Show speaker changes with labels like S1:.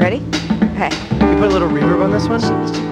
S1: Ready? Okay.
S2: Can you put a little reverb on this one?